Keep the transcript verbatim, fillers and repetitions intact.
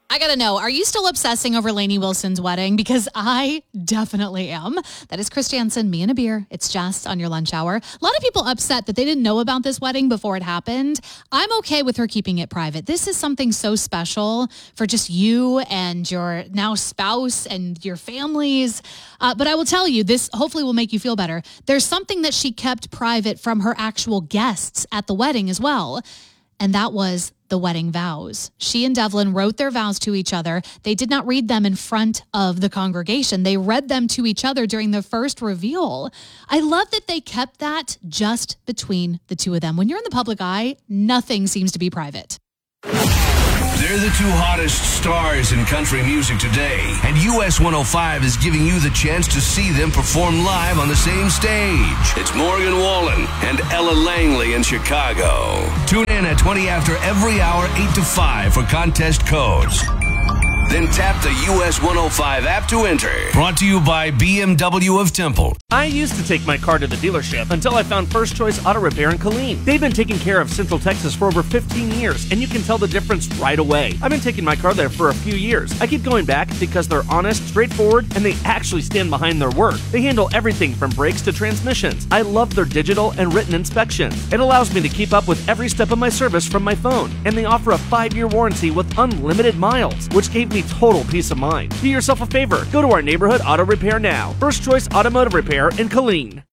I gotta know, are you still obsessing over Lainey Wilson's wedding? Because I definitely am. That is Chris Jansen, me and a beer. It's Jess on your lunch hour. A lot of people upset that they didn't know about this wedding before it happened. I'm okay with her keeping it private. This is something so special for just you and your now spouse and your families. Uh, but I will tell you, this hopefully will make you feel better. There's something that she kept private from her actual guests at the wedding as well. And that was the wedding vows. She and Devlin wrote their vows to each other. They did not read them in front of the congregation. They read them to each other during the first reveal. I love that they kept that just between the two of them. When you're in the public eye, nothing seems to be private. They're the two hottest stars in country music today, and U S one oh five is giving you the chance to see them perform live on the same stage. It's Morgan Wallen and Ella Langley in Chicago. Tune in at twenty after every hour, eight to five for contest codes. Then tap the U S one oh five app to enter. Brought to you by B M W of Temple. I used to take my car to the dealership until I found First Choice Auto Repair in Killeen. They've been taking care of Central Texas for over fifteen years, and you can tell the difference right away. I've been taking my car there for a few years. I keep going back because they're honest, straightforward, and they actually stand behind their work. They handle everything from brakes to transmissions. I love their digital and written inspections. It allows me to keep up with every step of my service from my phone, and they offer a five-year warranty with unlimited miles, which gave me total peace of mind. Do yourself a favor. Go to our neighborhood auto repair now. First Choice Automotive Repair in Killeen.